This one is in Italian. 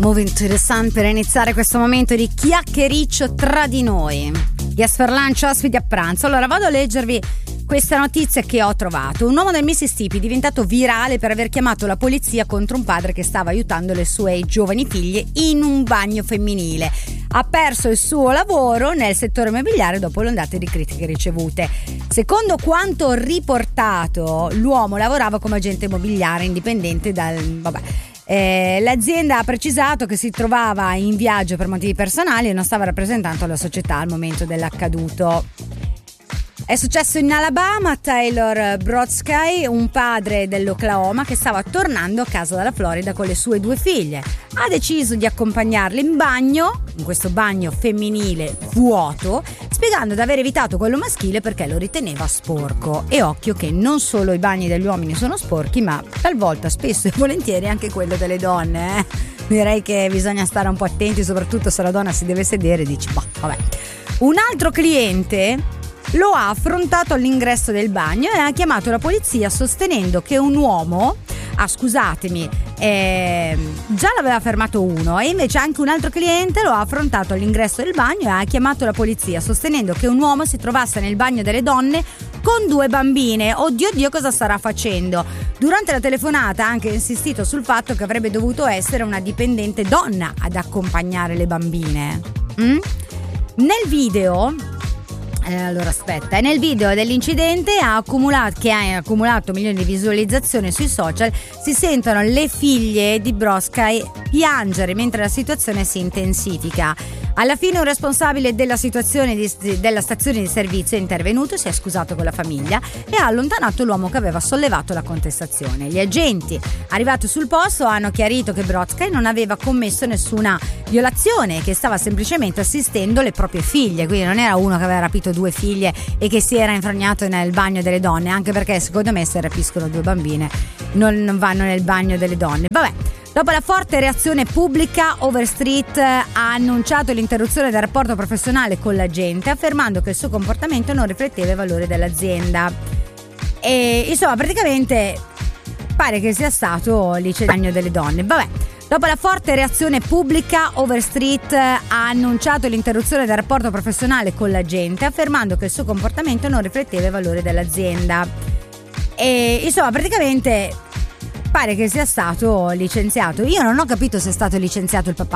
Moving to the Sun per iniziare questo momento di chiacchiericcio tra di noi. Yes for lunch, ospiti a pranzo. Allora vado a leggervi questa notizia che ho trovato. Un uomo del Mississippi è diventato virale per aver chiamato la polizia contro un padre che stava aiutando le sue giovani figlie in un bagno femminile. Ha perso il suo lavoro nel settore immobiliare dopo le ondate di critiche ricevute. Secondo quanto riportato, l'uomo lavorava come agente immobiliare indipendente l'azienda ha precisato che si trovava in viaggio per motivi personali e non stava rappresentando la società al momento dell'accaduto. È successo in Alabama a Taylor Brodsky, un padre dell'Oklahoma che stava tornando a casa dalla Florida con le sue 2 figlie. Ha deciso di accompagnarle in bagno, in questo bagno femminile vuoto, spiegando di aver evitato quello maschile perché lo riteneva sporco. E occhio che non solo i bagni degli uomini sono sporchi, ma talvolta, spesso e volentieri, anche quello delle donne. Direi che bisogna stare un po' attenti, soprattutto se la donna si deve sedere e dici, vabbè. Un altro cliente lo ha affrontato all'ingresso del bagno e ha chiamato la polizia sostenendo che un uomo, già l'aveva fermato uno, e invece anche un altro cliente lo ha affrontato all'ingresso del bagno e ha chiamato la polizia sostenendo che un uomo si trovasse nel bagno delle donne con 2 bambine. Oddio, cosa starà facendo? Durante la telefonata ha anche insistito sul fatto che avrebbe dovuto essere una dipendente donna ad accompagnare le bambine. Nel video nel video dell'incidente che ha accumulato milioni di visualizzazioni sui social, si sentono le figlie di Brodsky piangere mentre la situazione si intensifica. Alla fine un responsabile della stazione di servizio è intervenuto, si è scusato con la famiglia e ha allontanato l'uomo che aveva sollevato la contestazione. Gli agenti arrivati sul posto hanno chiarito che Brodsky non aveva commesso nessuna violazione, che stava semplicemente assistendo le proprie figlie, quindi non era uno che aveva rapito 2 figlie e che si era infragnato nel bagno delle donne, anche perché secondo me se rapiscono 2 bambine non vanno nel bagno delle donne. Vabbè. Dopo la forte reazione pubblica, Overstreet ha annunciato l'interruzione del rapporto professionale con l'agente, affermando che il suo comportamento non rifletteva i valori dell'azienda. E insomma, praticamente pare che sia stato lì il bagno delle donne. Vabbè. Dopo la forte reazione pubblica, Overstreet ha annunciato l'interruzione del rapporto professionale con l'agente, affermando che il suo comportamento non rifletteva i valori dell'azienda. E insomma, praticamente pare che sia stato licenziato. Io non ho capito se è stato licenziato il papà